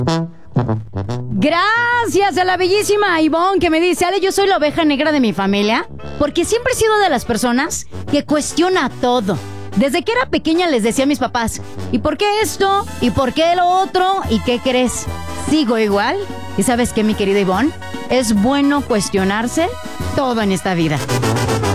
Gracias a la bellísima Ivonne que me dice: Ale, yo soy la oveja negra de mi familia porque siempre he sido de las personas que cuestiona todo. Desde que era pequeña les decía a mis papás: ¿y por qué esto? ¿Y por qué lo otro? ¿Y qué crees? Sigo igual. ¿Y sabes qué, mi querida Ivonne? Es bueno cuestionarse todo en esta vida.